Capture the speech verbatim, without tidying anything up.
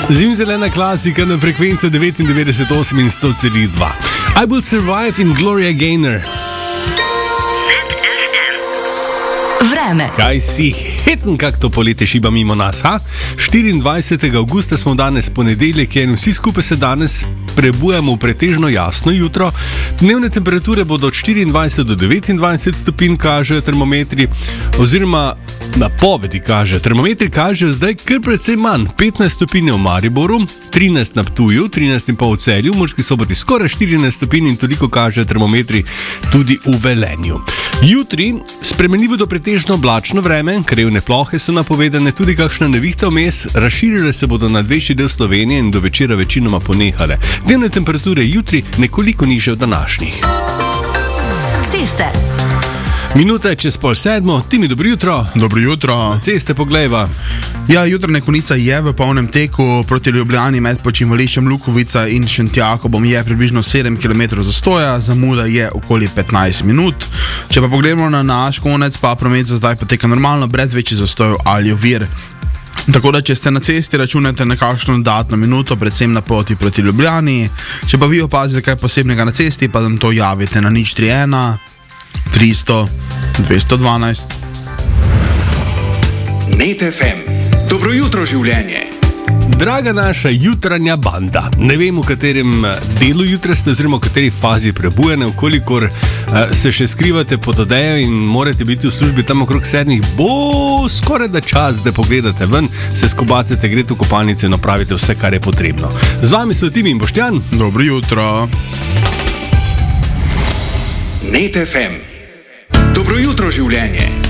Zimzelena klasika na frekvenci devetindevetdeset osem in sto celih dva. I Will Survive in Gloria Gaynor. Vreme. Kaj si hecen, kak to poletje šiba mimo nas, ha? štiriindvajsetega avgusta smo danes ponedeljek in vsi skupaj se danes prebujamo v pretežno jasno jutro. Dnevne temperature bodo od štiriindvajset do devetindvajset stopinj, kažejo termometri, oziroma napovedi kažejo. Termometri kažejo zdaj kar precej manj. petnajst stopinj v Mariboru, trinajst na Ptuju, trinajst in pol v Celju, v Murski Soboti skoraj štirinajst stopinj in toliko kažejo termometri tudi v Velenju. Jutri spremenljivo do pretežno oblačno vreme, krevne plohe so napovedane, tudi kakšna nevihta vmes, razširile se bodo nad večji del Slovenije in do večera večinoma ponehale. Dnevne temperature jutri nekoliko nižje od današnjih. Ceste. Minuta je čez pol sedmo, Timi, dobro jutro. Dobro jutro. Na ceste poglejva. Ja, jutranja konica je v polnem teku proti Ljubljani med počivališčem Lukovica in Šentjakobom je približno sedem kilometrov zastoja, zamuda je okoli petnajst minut. Če pa pogledamo na naš konec, pa promet za zdaj poteka normalno, brez večjih zastojev ali ovir. Tako da, če ste na cesti, računate na kakšno dodatno minuto, predvsem na poti proti Ljubljani. Če pa vi opazite kaj posebnega na cesti, pa nam to javite na nič tri ena tristo dvesto dvanajst. Net F M. Dobro jutro, življenje. Draga naša jutranja banda, ne vem, v katerem delu jutra ste oziroma v kateri fazi prebujene, vkolikor uh, se še skrivate pod odejo in morate biti v službi tam okrog sedmih, bo skoraj da čas, da pogledate ven, se skobacete, greste v kopalnice in opravite vse, kar je potrebno. Z vami so Timi in Boštjan. Dobro jutro. Net F M. Dobro jutro, življenje.